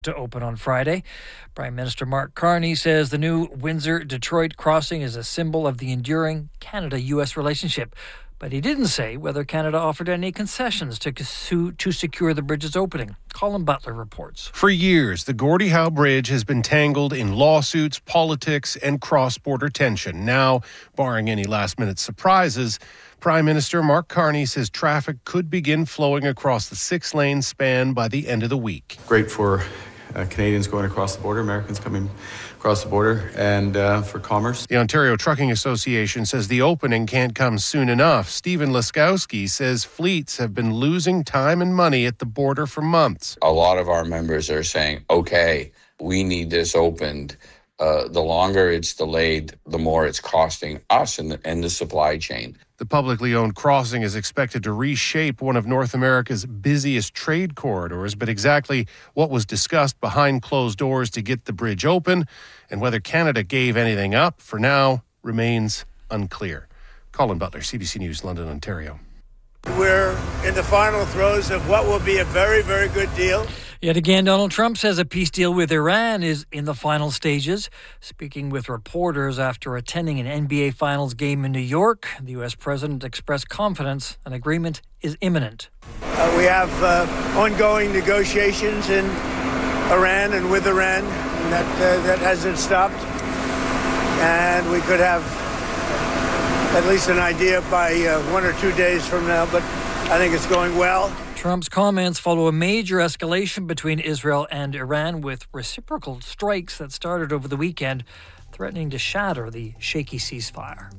to open on Friday. Prime Minister Mark Carney says the new Windsor-Detroit crossing is a symbol of the enduring Canada-U.S. relationship. But he didn't say whether Canada offered any concessions to secure the bridge's opening. Colin Butler reports. For years, the Gordie Howe Bridge has been tangled in lawsuits, politics, and cross-border tension. Now, barring any last-minute surprises, Prime Minister Mark Carney says traffic could begin flowing across the 6-lane span by the end of the week. Great for Canadians going across the border, Americans coming across the border, and for commerce. The Ontario Trucking Association says the opening can't come soon enough. Stephen Laskowski says fleets have been losing time and money at the border for months. A lot of our members are saying, okay, we need this opened. The longer it's delayed, the more it's costing us and the supply chain. The publicly owned crossing is expected to reshape one of North America's busiest trade corridors, but exactly what was discussed behind closed doors to get the bridge open and whether Canada gave anything up for now remains unclear. Colin Butler, CBC News, London, Ontario. We're in the final throes of what will be a very, very good deal. Yet again, Donald Trump says a peace deal with Iran is in the final stages. Speaking with reporters after attending an NBA Finals game in New York, the U.S. president expressed confidence an agreement is imminent. We have ongoing negotiations in Iran and with Iran, and that hasn't stopped. And we could have at least an idea by 1 or 2 days from now, but I think it's going well. Trump's comments follow a major escalation between Israel and Iran, with reciprocal strikes that started over the weekend, threatening to shatter the shaky ceasefire.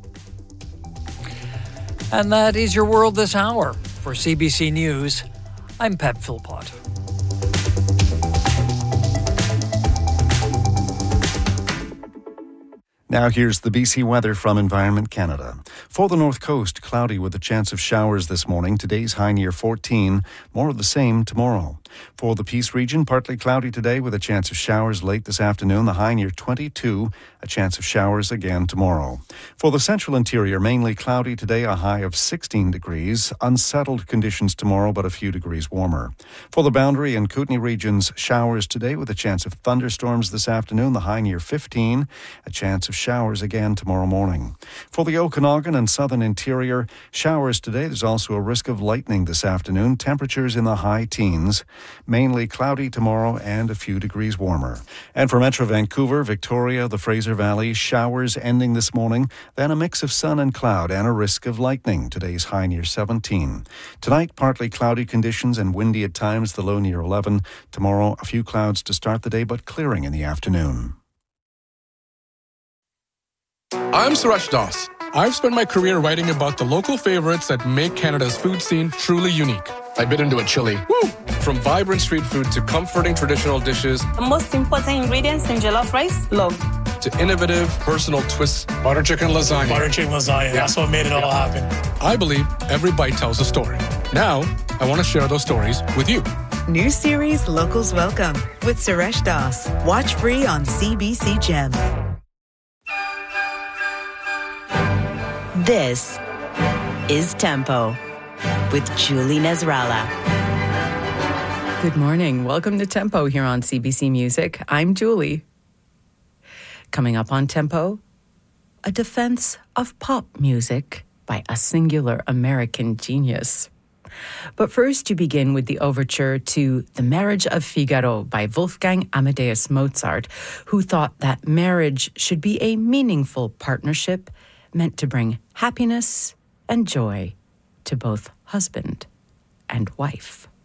And that is your world this hour. For CBC News, I'm Pep Philpott. Now here's the BC weather from Environment Canada. For the North Coast, cloudy with a chance of showers this morning. Today's high near 14. More of the same tomorrow. For the Peace region, partly cloudy today with a chance of showers late this afternoon. The high near 22. A chance of showers again tomorrow. For the central interior, mainly cloudy today, a high of 16 degrees. Unsettled conditions tomorrow, but a few degrees warmer. For the Boundary and Kootenay regions, showers today with a chance of thunderstorms this afternoon. The high near 15. A chance of showers again tomorrow morning. For the Okanagan and southern interior, showers today. There's also a risk of lightning this afternoon. Temperatures in the high teens. Mainly cloudy tomorrow and a few degrees warmer. And for Metro Vancouver, Victoria, the Fraser Valley, showers ending this morning. Then a mix of sun and cloud and a risk of lightning. Today's high near 17. Tonight, partly cloudy conditions and windy at times. The low near 11. Tomorrow, a few clouds to start the day, but clearing in the afternoon. I'm Suresh Das. I've spent my career writing about the local favorites that make Canada's food scene truly unique. I bit into a chili. Woo! From vibrant street food to comforting traditional dishes. The most important ingredients in jollof rice, love. To innovative, personal twists. Butter chicken lasagna. Butter chicken lasagna. That's what made it all happen. I believe every bite tells a story. Now, I want to share those stories with you. New series Locals Welcome with Suresh Das. Watch free on CBC Gem. This is Tempo with Julie Nasrallah. Good morning. Welcome to Tempo here on CBC Music. I'm Julie. Coming up on Tempo, a defense of pop music by a singular American genius. But first, you begin with the overture to The Marriage of Figaro by Wolfgang Amadeus Mozart, who thought that marriage should be a meaningful partnership meant to bring happiness and joy to both husband and wife.